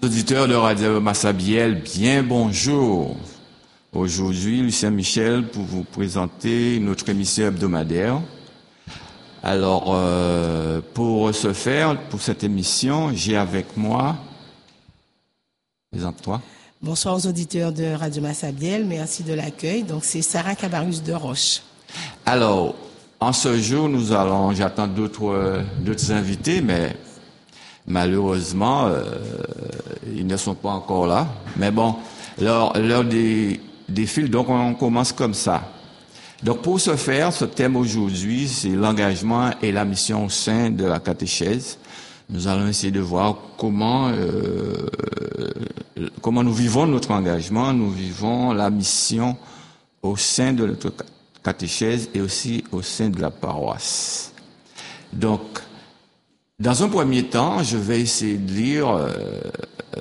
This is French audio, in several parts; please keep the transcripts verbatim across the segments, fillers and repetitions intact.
Auditeurs de Radio Massabielle, bien bonjour. Aujourd'hui, Lucien Michel pour vous présenter notre émission hebdomadaire. Alors, euh, pour ce faire, pour cette émission, j'ai avec moi... Présente-toi. Bonsoir aux auditeurs de Radio Massabielle, merci de l'accueil. Donc, c'est Sarah Cabarrus de Roche. Alors, en ce jour, nous allons, j'attends d'autres, d'autres invités, mais malheureusement, euh, ils ne sont pas encore là. Mais bon, l'heure, l'heure des, des fils, donc on commence comme ça. Donc pour ce faire, ce thème aujourd'hui, c'est l'engagement et la mission au sein de la catéchèse. Nous allons essayer de voir comment euh, comment nous vivons notre engagement, nous vivons la mission au sein de notre catéchèse et aussi au sein de la paroisse. Donc, dans un premier temps, je vais essayer de lire euh, euh,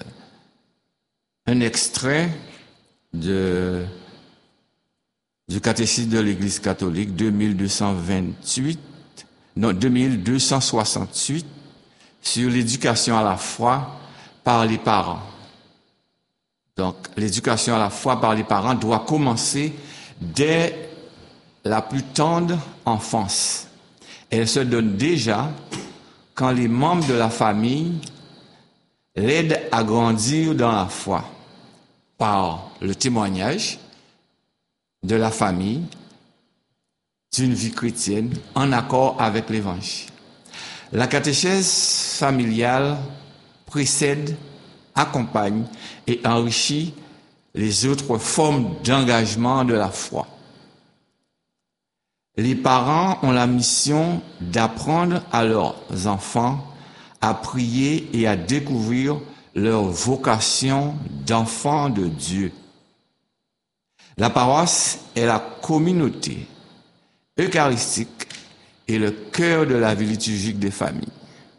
un extrait de, du catéchisme de l'Église catholique deux mille deux cent vingt-huit, non, deux mille deux cent soixante-huit, sur l'éducation à la foi par les parents. Donc, l'éducation à la foi par les parents doit commencer dès la plus tendre enfance. Elle se donne déjà quand les membres de la famille l'aident à grandir dans la foi par le témoignage de la famille d'une vie chrétienne en accord avec l'Évangile. La catéchèse familiale précède, accompagne et enrichit les autres formes d'engagement de la foi. Les parents ont la mission d'apprendre à leurs enfants à prier et à découvrir leur vocation d'enfants de Dieu. La paroisse est la communauté eucharistique et le cœur de la vie liturgique des familles,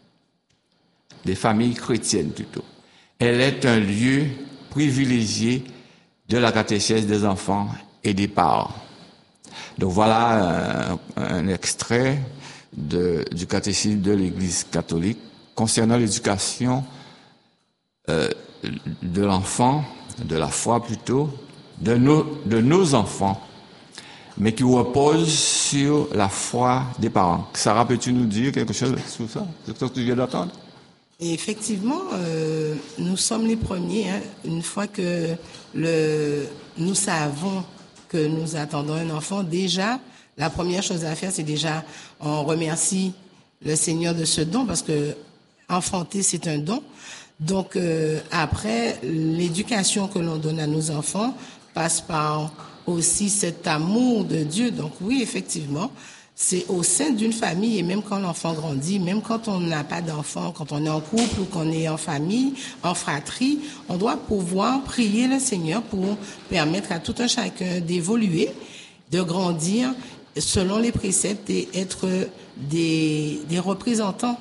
des familles chrétiennes plutôt. Elle est un lieu privilégié de la catéchèse des enfants et des parents. Donc voilà un, un extrait de, du catéchisme de l'Église catholique concernant l'éducation euh, de l'enfant, de la foi plutôt, de nos, de nos enfants, mais qui repose sur la foi des parents. Sarah, peux-tu nous dire quelque chose sur ça, sur ce que tu viens d'entendre? Et effectivement, euh, nous sommes les premiers, hein, une fois que le, nous savons que nous attendons un enfant, déjà, la première chose à faire, c'est déjà, on remercie le Seigneur de ce don, parce que enfanter, c'est un don. Donc, euh, après, l'éducation que l'on donne à nos enfants passe par aussi cet amour de Dieu. Donc, oui, effectivement, c'est au sein d'une famille, et même quand l'enfant grandit, même quand on n'a pas d'enfant, quand on est en couple ou qu'on est en famille, en fratrie, on doit pouvoir prier le Seigneur pour permettre à tout un chacun d'évoluer, de grandir selon les préceptes et être des, des représentants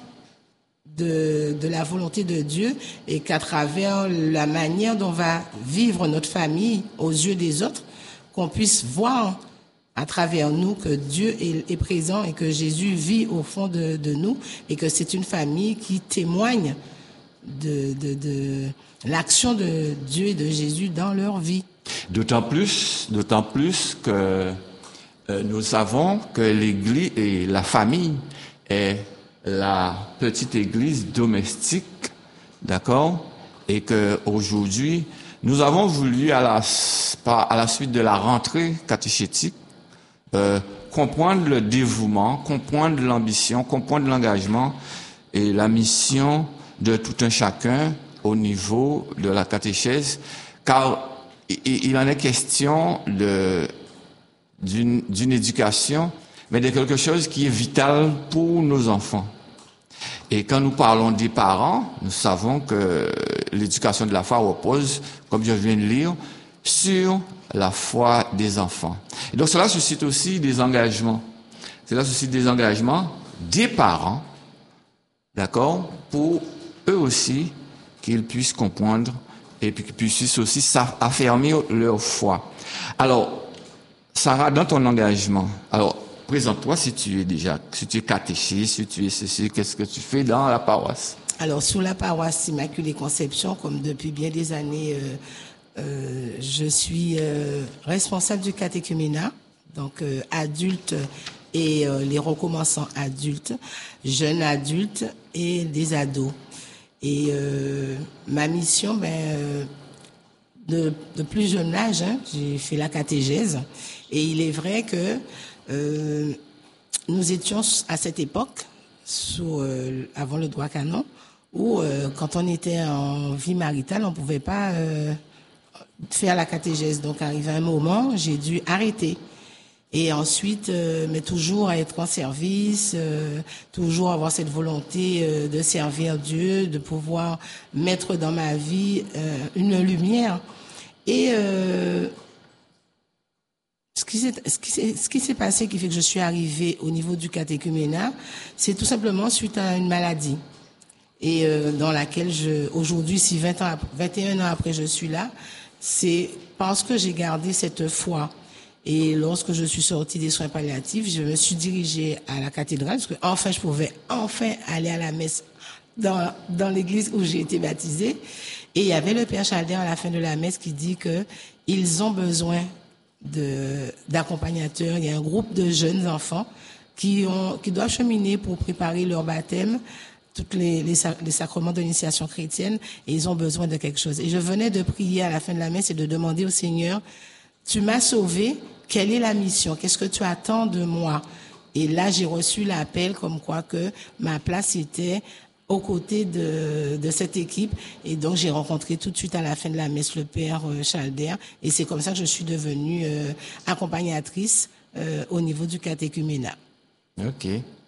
de, de la volonté de Dieu, et qu'à travers la manière dont on va vivre notre famille aux yeux des autres, qu'on puisse voir à travers nous que Dieu est, est présent et que Jésus vit au fond de, de nous, et que c'est une famille qui témoigne de, de, de l'action de Dieu et de Jésus dans leur vie. D'autant plus, d'autant plus que euh, nous savons que l'Église et la famille est la petite Église domestique, d'accord, et que aujourd'hui nous avons voulu à la à la suite de la rentrée catéchétique Euh, comprendre le dévouement, comprendre l'ambition, comprendre l'engagement et la mission de tout un chacun au niveau de la catéchèse, car il, il en est question de, d'une, d'une éducation, mais de quelque chose qui est vital pour nos enfants. Et quand nous parlons des parents, nous savons que l'éducation de la foi repose, comme je viens de lire, sur la foi des enfants. Et donc cela suscite aussi des engagements. Cela suscite des engagements des parents, d'accord, pour eux aussi qu'ils puissent comprendre et puis qu'ils puissent aussi affermir leur foi. Alors, Sarah, dans ton engagement, alors présente-toi si tu es déjà, si tu es catéchiste, si tu es ceci, qu'est-ce que tu fais dans la paroisse? Alors, sous la paroisse Immaculée Conception, comme depuis bien des années, euh, euh, je suis euh, responsable du catéchuménat, donc euh, adulte et euh, les recommençants adultes, jeunes adultes et des ados. Et euh, ma mission, ben, euh, de, de plus jeune âge, hein, j'ai fait la catéchèse. Et il est vrai que euh, nous étions à cette époque, sous, euh, avant le droit canon, où euh, quand on était en vie maritale, on ne pouvait pas euh, faire la catéchèse. Donc, arrivé un moment, j'ai dû arrêter. Et ensuite, euh, mais toujours être en service, euh, toujours avoir cette volonté euh, de servir Dieu, de pouvoir mettre dans ma vie euh, une lumière. Et euh, ce qui s'est, ce qui s'est, ce qui s'est passé, qui fait que je suis arrivée au niveau du catéchuménat, c'est tout simplement suite à une maladie. Et euh, dans laquelle je, aujourd'hui, si vingt ans, vingt et un ans après je suis là, c'est parce que j'ai gardé cette foi. Et lorsque je suis sortie des soins palliatifs, je me suis dirigée à la cathédrale, parce que enfin je pouvais enfin aller à la messe dans, dans l'église où j'ai été baptisée. Et il y avait le Père Chalder à la fin de la messe qui dit que ils ont besoin de, d'accompagnateurs. Il y a un groupe de jeunes enfants qui ont, qui doivent cheminer pour préparer leur baptême, toutes les, les, les sacrements de l'initiation chrétienne, et ils ont besoin de quelque chose. Et je venais de prier à la fin de la messe et de demander au Seigneur, tu m'as sauvé, quelle est la mission? Qu'est-ce que tu attends de moi? Et là, j'ai reçu l'appel comme quoi que ma place était aux côtés de, de cette équipe. Et donc, j'ai rencontré tout de suite à la fin de la messe le Père Chalder. Et c'est comme ça que je suis devenue euh, accompagnatrice euh, au niveau du catéchuménat. Ok.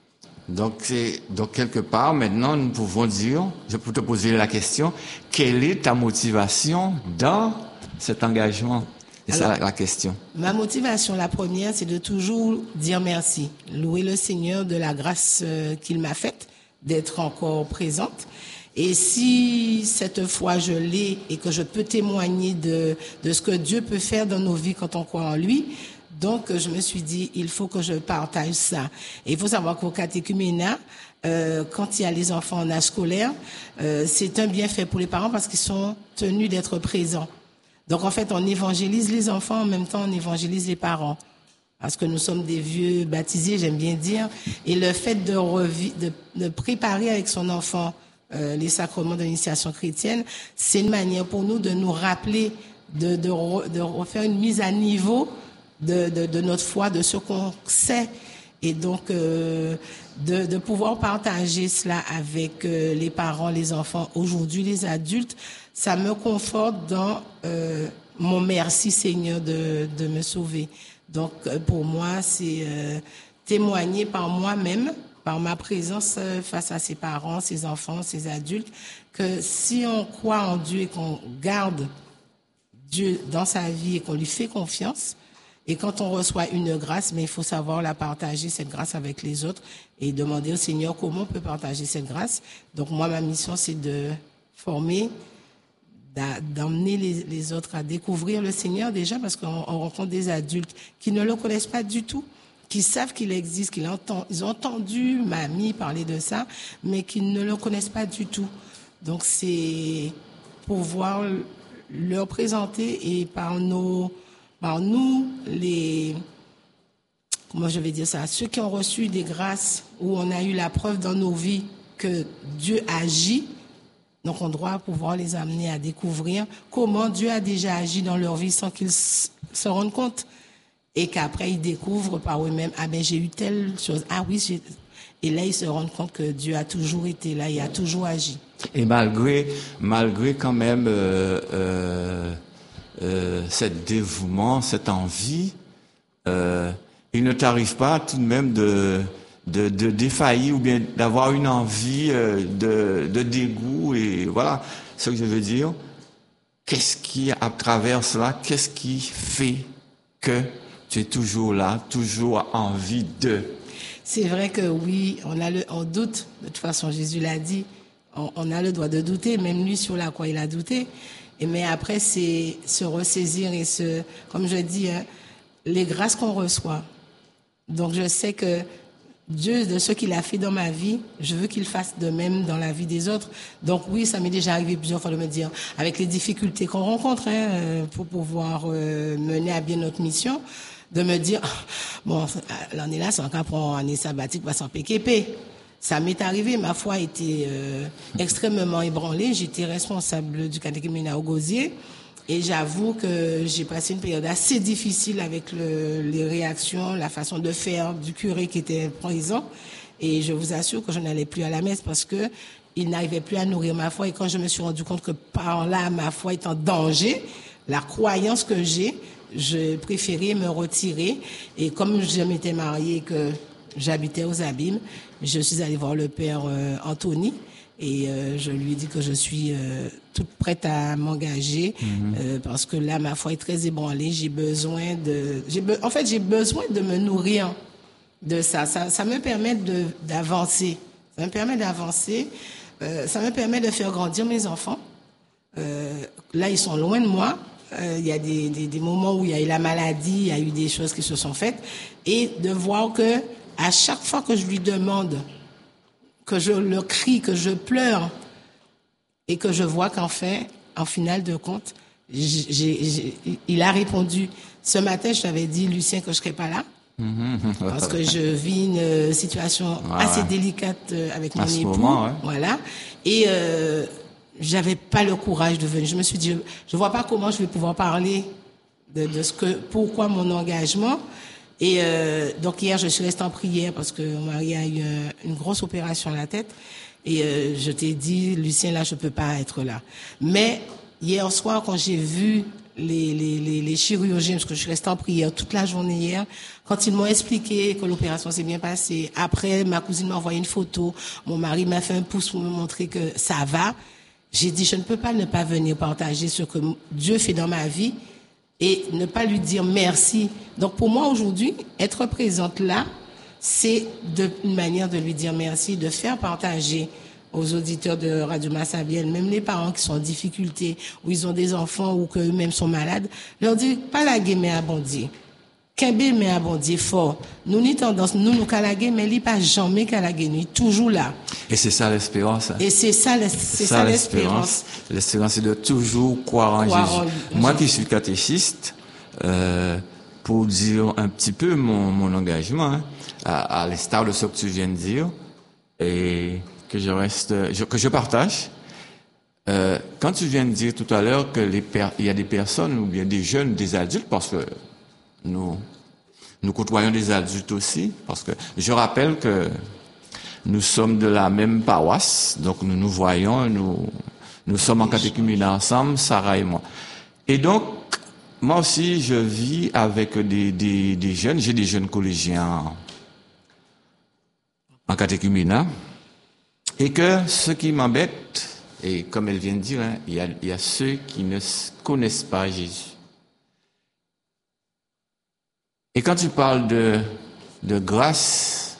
Donc, c'est, donc, quelque part, maintenant, nous pouvons dire, je peux te poser la question, quelle est ta motivation dans cet engagement? C'est ça la, la question. Ma motivation, la première, c'est de toujours dire merci, louer le Seigneur de la grâce euh, qu'il m'a faite, d'être encore présente. Et si cette fois je l'ai et que je peux témoigner de, de ce que Dieu peut faire dans nos vies quand on croit en lui, donc je me suis dit, il faut que je partage ça. Et il faut savoir qu'au catéchuménat, euh, quand il y a les enfants en âge scolaire, euh, c'est un bienfait pour les parents parce qu'ils sont tenus d'être présents. Donc, en fait, on évangélise les enfants, en même temps, on évangélise les parents. Parce que nous sommes des vieux baptisés, j'aime bien dire. Et le fait de, revi- de, de préparer avec son enfant euh, les sacrements de l'initiation chrétienne, c'est une manière pour nous de nous rappeler, de, de, re, de refaire une mise à niveau de, de, de notre foi, de ce qu'on sait. Et donc, euh, de, de pouvoir partager cela avec euh, les parents, les enfants, aujourd'hui les adultes, ça me conforte dans euh, mon merci Seigneur de, de me sauver. Donc, euh, pour moi, c'est euh, témoigner par moi-même, par ma présence euh, face à ses parents, ses enfants, ses adultes, que si on croit en Dieu et qu'on garde Dieu dans sa vie et qu'on lui fait confiance, et quand on reçoit une grâce, mais il faut savoir la partager, cette grâce, avec les autres et demander au Seigneur comment on peut partager cette grâce. Donc moi, ma mission, c'est de former, d'emmener les, les autres à découvrir le Seigneur déjà, parce qu'on rencontre des adultes qui ne le connaissent pas du tout, qui savent qu'il existe, qu'ils entendent, ils ont entendu mamie parler de ça, mais qui ne le connaissent pas du tout. Donc c'est pouvoir leur présenter et par nos... par nous, les, comment je vais dire ça, ceux qui ont reçu des grâces, où on a eu la preuve dans nos vies que Dieu agit, donc on doit pouvoir les amener à découvrir comment Dieu a déjà agi dans leur vie sans qu'ils se rendent compte. Et qu'après ils découvrent par eux-mêmes, ah ben j'ai eu telle chose, ah oui, j'ai... Et là ils se rendent compte que Dieu a toujours été là, il a toujours agi. Et malgré, malgré quand même... Euh, euh... Euh, cet dévouement, cette envie, euh, il ne t'arrive pas tout de même de, de, de défaillir ou bien d'avoir une envie euh, de, de dégoût, et voilà ce que je veux dire. Qu'est-ce qui, à travers cela, qu'est-ce qui fait que tu es toujours là, toujours envie de... C'est vrai que oui, on a le, on doute. De toute façon, Jésus l'a dit, on, on a le droit de douter, même lui sur la croix il a douté. Et mais après, c'est se ressaisir et se, comme je dis, hein, les grâces qu'on reçoit. Donc, je sais que Dieu, de ce qu'il a fait dans ma vie, je veux qu'il fasse de même dans la vie des autres. Donc oui, ça m'est déjà arrivé plusieurs fois de me dire, avec les difficultés qu'on rencontre hein, pour pouvoir euh, mener à bien notre mission, de me dire, bon, l'année là, c'est encore pour une année sabbatique, pas sans P K P. Ça m'est arrivé, ma foi était euh, extrêmement ébranlée. J'étais responsable du catéchuménat au Gosier. Et j'avoue que j'ai passé une période assez difficile avec le, les réactions, la façon de faire du curé qui était présent. Et je vous assure que je n'allais plus à la messe parce que il n'arrivait plus à nourrir ma foi. Et quand je me suis rendu compte que par là, ma foi est en danger, la croyance que j'ai, je préférais me retirer. Et comme je m'étais mariée, que j'habitais aux Abîmes, je suis allée voir le père euh, Anthony. Et euh, je lui ai dit que je suis euh, toute prête à m'engager mmh. euh, parce que là ma foi est très ébranlée. J'ai besoin de, j'ai be... en fait j'ai besoin de me nourrir de ça. Ça, ça me permet de d'avancer. Ça me permet d'avancer. Euh, ça me permet de faire grandir mes enfants. Euh, là ils sont loin de moi. Euh, il y a des, des, des moments où il y a eu la maladie, il y a eu des choses qui se sont faites et de voir que à chaque fois que je lui demande que je le crie, que je pleure, et que je vois qu'en fait, en finale de compte, j'ai, j'ai, il a répondu. Ce matin, je t'avais dit, Lucien, que je serais pas là, parce que je vis une situation ouais, assez ouais. délicate avec mon à époux, moment, ouais. voilà, et euh, j'avais pas le courage de venir. Je me suis dit, je, je vois pas comment je vais pouvoir parler de, de ce que, pourquoi mon engagement. Et euh, donc hier, je suis restée en prière parce que mon mari a eu euh, une grosse opération à la tête. Et euh, je t'ai dit, Lucien, là, je peux pas être là. Mais hier soir, quand j'ai vu les, les, les, les chirurgiens, parce que je suis restée en prière toute la journée hier, quand ils m'ont expliqué que l'opération s'est bien passée, après, ma cousine m'a envoyé une photo, mon mari m'a fait un pouce pour me montrer que ça va, j'ai dit, je ne peux pas ne pas venir partager ce que Dieu fait dans ma vie et ne pas lui dire merci. Donc pour moi aujourd'hui, être présente là, c'est de, une manière de lui dire merci, de faire partager aux auditeurs de Radio Massabielle, même les parents qui sont en difficulté, ou ils ont des enfants ou qu'eux-mêmes sont malades, leur dire, pas la guerre mais abondier. Kembe mais abondier fort. Nous ni tendance, nous nous calaguer, mais il pas jamais calaguer, nous toujours là. Et c'est ça l'espérance. Hein? Et c'est ça, c'est, c'est ça, ça l'espérance. L'espérance, c'est de toujours croire en croire Jésus. En... Moi qui suis catéchiste, euh, pour dire un petit peu mon, mon engagement, hein, à, à l'instar de ce que tu viens de dire, et que je reste, je, que je partage. Euh, quand tu viens de dire tout à l'heure que les per, il y a des personnes ou bien des jeunes, des adultes, parce que nous, nous côtoyons des adultes aussi, parce que je rappelle que nous sommes de la même paroisse, donc nous nous voyons, nous, nous sommes en catéchuménat ensemble, Sarah et moi. Et donc, moi aussi, je vis avec des, des, des jeunes, j'ai des jeunes collégiens en, en catéchuménat, et que ce qui m'embête, et comme elle vient de dire, hein, il y a, il y a ceux qui ne connaissent pas Jésus. Et quand tu parles de, de grâce,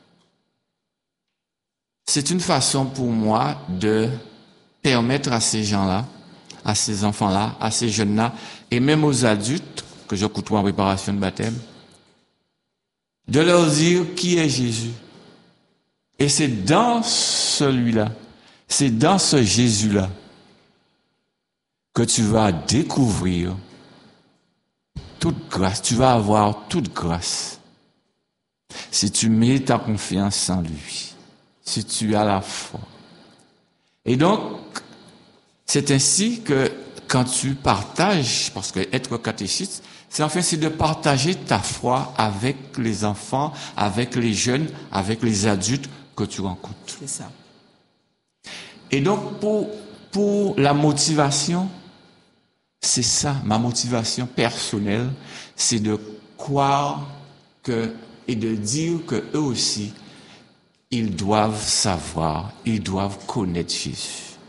c'est une façon pour moi de permettre à ces gens-là, à ces enfants-là, à ces jeunes-là, et même aux adultes que je côtoie en préparation de baptême, de leur dire qui est Jésus. Et c'est dans celui-là, c'est dans ce Jésus-là que tu vas découvrir toute grâce, tu vas avoir toute grâce. Si tu mets ta confiance en lui, si tu as la foi. Et donc, c'est ainsi que quand tu partages, parce que être catéchiste, c'est en fait c'est de partager ta foi avec les enfants, avec les jeunes, avec les adultes que tu rencontres. C'est ça. Et donc, pour, pour la motivation, c'est ça, ma motivation personnelle, c'est de croire que, et de dire que eux aussi, ils doivent savoir, ils doivent connaître Jésus.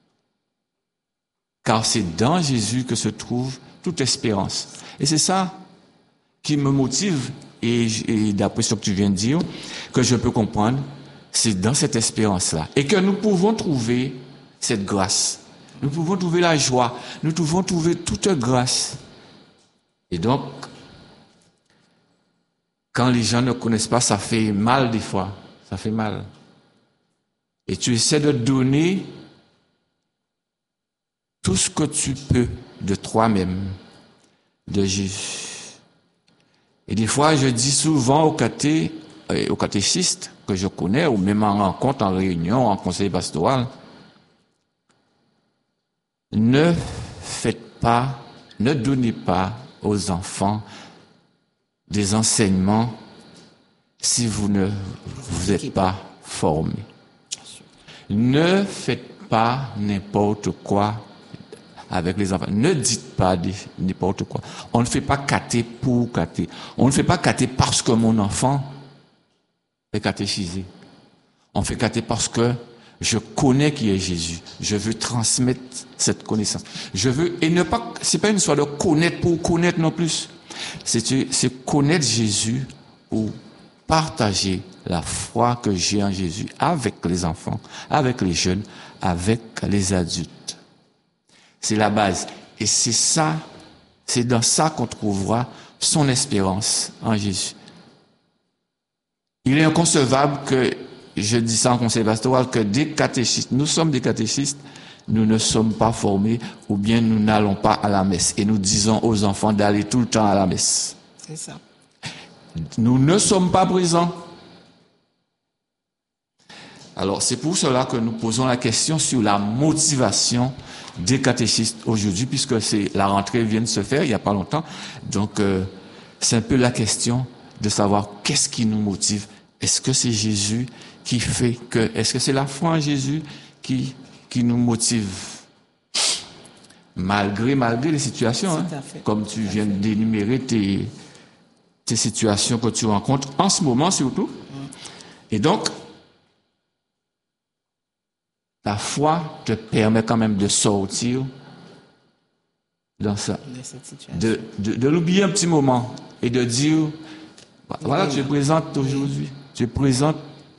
Car c'est dans Jésus que se trouve toute espérance. Et c'est ça qui me motive, et, et d'après ce que tu viens de dire, que je peux comprendre, c'est dans cette espérance-là. Et que nous pouvons trouver cette grâce. Nous pouvons trouver la joie. Nous pouvons trouver toute grâce. Et donc, quand les gens ne connaissent pas, ça fait mal des fois. Ça fait mal. Et tu essaies de donner tout ce que tu peux de toi-même, de Jésus. Et des fois, je dis souvent aux caté, euh, aux catéchistes que je connais, ou même en rencontre, en réunion, en conseil pastoral, ne faites pas, ne donnez pas aux enfants des enseignements si vous ne vous êtes pas formés. Ne faites pas n'importe quoi avec les enfants. Ne dites pas n'importe quoi. On ne fait pas caté pour caté. On ne fait pas caté parce que mon enfant est catéchisé. On fait caté parce que je connais qui est Jésus. Je veux transmettre cette connaissance. Je veux, et ne pas, c'est pas une histoire de connaître pour connaître non plus. C'est, c'est connaître Jésus pour partager la foi que j'ai en Jésus avec les enfants, avec les jeunes, avec les adultes. C'est la base. Et c'est ça, c'est dans ça qu'on trouvera son espérance en Jésus. Il est inconcevable que, je dis ça en conseil pastoral, que des catéchistes, nous sommes des catéchistes, nous ne sommes pas formés ou bien nous n'allons pas à la messe. Et nous disons aux enfants d'aller tout le temps à la messe. C'est ça. Nous ne sommes pas présents. Alors, c'est pour cela que nous posons la question sur la motivation des catéchistes aujourd'hui, puisque c'est la rentrée vient de se faire il n'y a pas longtemps. Donc, euh, c'est un peu la question de savoir qu'est-ce qui nous motive. Est-ce que c'est Jésus qui fait que... Est-ce que c'est la foi en Jésus qui, qui nous motive? Malgré, malgré les situations, hein, comme tu viens d'énumérer tes, tes situations que tu rencontres en ce moment surtout. Et donc, la foi te permet quand même de sortir dans ça, de, de, de l'oublier un petit moment et de dire, voilà, tu es présente aujourd'hui, tu es présente.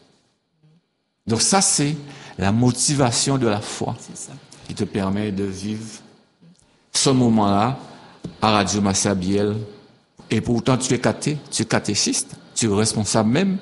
Donc ça, c'est la motivation de la foi qui te permet de vivre ce moment-là à Radio Massabielle. Et pourtant, tu es caté, tu es catéchiste, tu es responsable même.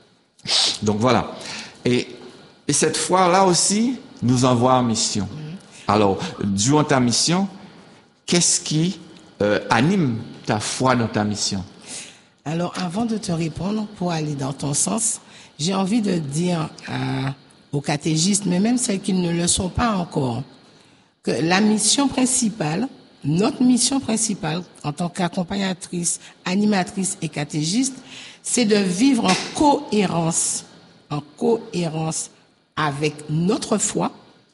Donc voilà. Et Et cette foi-là aussi nous envoie en mission. Alors, durant ta mission, qu'est-ce qui euh, anime ta foi dans ta mission? Alors, avant de te répondre, pour aller dans ton sens, j'ai envie de dire à, aux catéchistes, mais même celles qui ne le sont pas encore, que la mission principale, notre mission principale en tant qu'accompagnatrice, animatrice et catéchiste, c'est de vivre en cohérence, en cohérence avec notre foi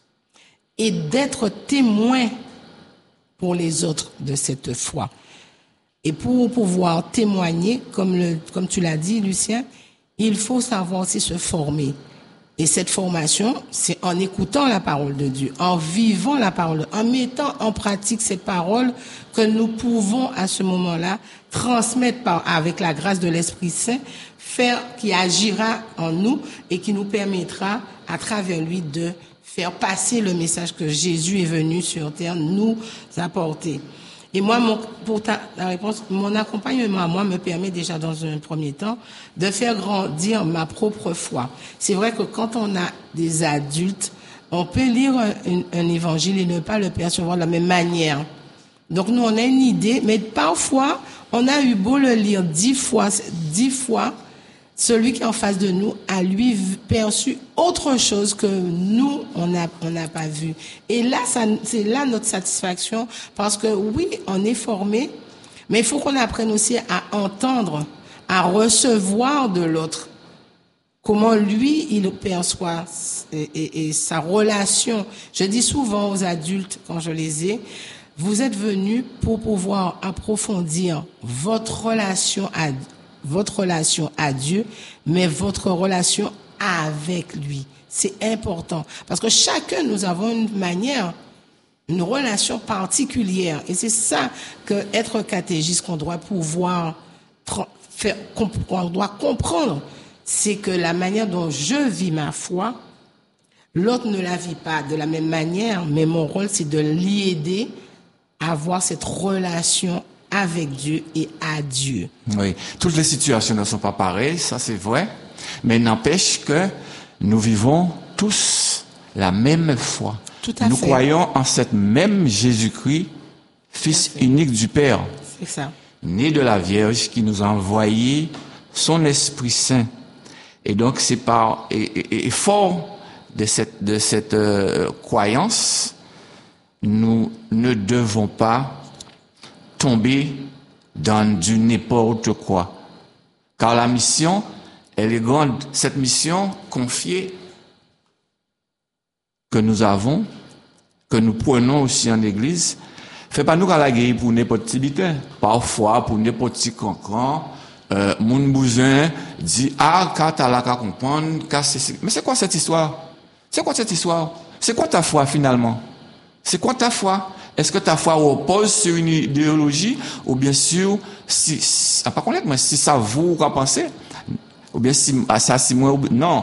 et d'être témoin pour les autres de cette foi. Et pour pouvoir témoigner, comme, le, comme tu l'as dit, Lucien, il faut savoir aussi se former. Et cette formation, c'est en écoutant la parole de Dieu, en vivant la parole, en mettant en pratique cette parole que nous pouvons à ce moment-là transmettre par, avec la grâce de l'Esprit Saint, faire qui agira en nous et qui nous permettra à travers lui de faire passer le message que Jésus est venu sur terre nous apporter. Et moi, mon, pour ta, la réponse, mon accompagnement à moi me permet déjà dans un premier temps de faire grandir ma propre foi. C'est vrai que quand on a des adultes, on peut lire un, un, un évangile et ne pas le percevoir de la même manière. Donc nous, on a une idée, mais parfois, on a eu beau le lire dix fois, dix fois, celui qui est en face de nous a lui perçu autre chose que nous, on n'a on n'a pas vu. Et là, ça, c'est là notre satisfaction, parce que oui, on est formé, mais il faut qu'on apprenne aussi à entendre, à recevoir de l'autre. Comment lui, il perçoit et, et, et sa relation. Je dis souvent aux adultes, quand je les ai, vous êtes venus pour pouvoir approfondir votre relation à votre relation à Dieu, mais votre relation avec lui. C'est important. Parce que chacun, nous avons une manière, une relation particulière. Et c'est ça que être catéchiste, qu'on doit pouvoir faire, qu'on doit comprendre. C'est que la manière dont je vis ma foi, l'autre ne la vit pas de la même manière, mais mon rôle, c'est de l'y aider à avoir cette relation avec Dieu et à Dieu. Oui, toutes les situations ne sont pas pareilles, ça c'est vrai, mais n'empêche que nous vivons tous la même foi. Tout à nous fait. croyons en cette même Jésus-Christ, Fils unique du Père, C'est ça. né de la Vierge, qui nous a envoyé son Esprit Saint. Et donc c'est par et, et, et fort de cette de cette euh, croyance, nous ne devons pas tomber dans du n'importe quoi. Car la mission, elle est grande. Cette mission confiée que nous avons, que nous prenons aussi en Église, fait pas nous qu'à la guerre pour n'importe petit bitin. Parfois, pour n'importe petit cancran, euh, mon bousin dit, ah, quand t'as là qu'à comprendre, qu'à c'est, mais c'est quoi cette histoire? C'est quoi cette histoire? C'est quoi ta foi finalement? C'est quoi ta foi? Est-ce que ta foi repose sur une idéologie ou bien sûr, si, si ah, pas connaître, mais si ça vous qu'à penser, ou bien si, ah, ça, si moi, non.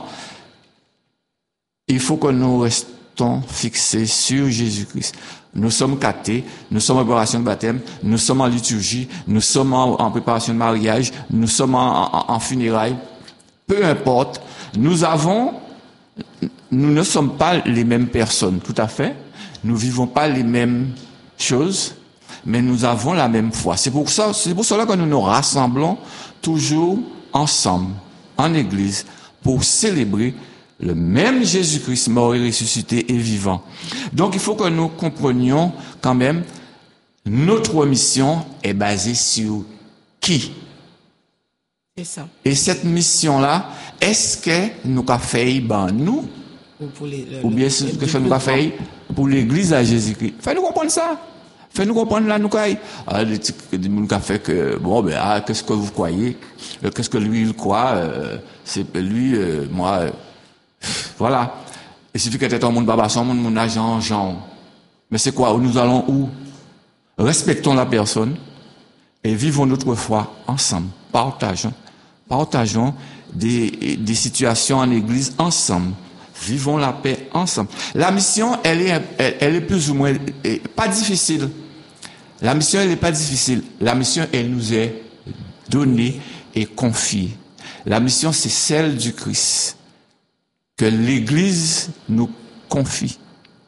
Il faut que nous restons fixés sur Jésus-Christ. Nous sommes cathés, nous sommes en préparation de baptême, nous sommes en liturgie, nous sommes en, en préparation de mariage, nous sommes en, en, en funérailles. Peu importe, nous avons, nous ne sommes pas les mêmes personnes, tout à fait. Nous vivons pas les mêmes choses, mais nous avons la même foi. C'est pour ça, c'est pour cela que nous nous rassemblons toujours ensemble, en Église, pour célébrer le même Jésus-Christ mort et ressuscité et vivant. Donc il faut que nous comprenions quand même, notre mission est basée sur qui? C'est ça. Et cette mission-là, est-ce que nous avons fait ben nous? Ou, pour les, le, Ou bien le, ce le, que le, fait nous avons fait pour l'Église à Jésus-Christ? Fais-nous comprendre ça. Fais-nous comprendre là, nous croyons. Ah, les types qui nous fait que, bon, ben, ah, qu'est-ce que vous croyez? Qu'est-ce que lui, il croit? Euh, c'est lui, euh, moi, euh, voilà. Il suffit que tu aies ton monde baba, son monde, mon agent, genre. Mais c'est quoi? Nous allons où? Respectons la personne et vivons notre foi ensemble. Partageons. Partageons des, des situations en Église ensemble. Vivons la paix ensemble. La mission, elle est, elle, elle est plus ou moins, pas difficile. La mission, elle n'est pas difficile. La mission, elle nous est donnée et confiée. La mission, c'est celle du Christ que l'Église nous confie.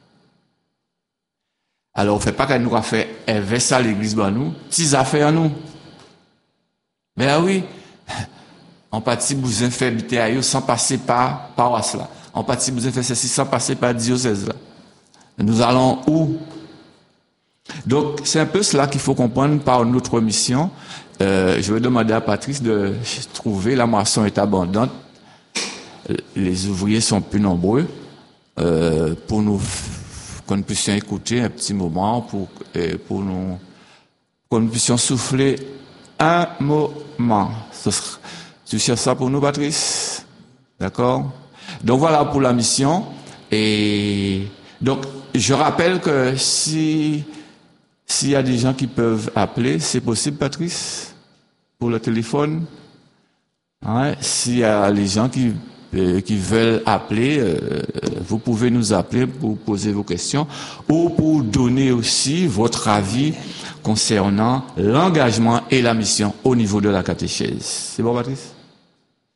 Alors, on ne fait pas qu'elle nous a fait inverser à l'Église, ben nous, petits affaires nous. Ben oui, en partie, vous avez fait habiter à eux sans passer par paroisse là. En partie, vous avez fait ceci sans passer par diocèse là. Nous allons où? Donc, c'est un peu cela qu'il faut comprendre par notre mission. Euh, je vais demander à Patrice de trouver, la moisson est abondante. Les ouvriers sont plus nombreux, euh, pour nous, qu'on nous puissions écouter un petit moment, pour, euh, pour nous, qu'on nous puissions souffler un moment. Tu cherches ça pour nous, Patrice? D'accord? Donc voilà pour la mission. Et donc, je rappelle que si, s'il y a des gens qui peuvent appeler, c'est possible, Patrice? Pour le téléphone? Hein? S'il y a les gens qui Euh, qui veulent appeler, euh, vous pouvez nous appeler pour poser vos questions ou pour donner aussi votre avis concernant l'engagement et la mission au niveau de la catéchèse. C'est bon, Patrice?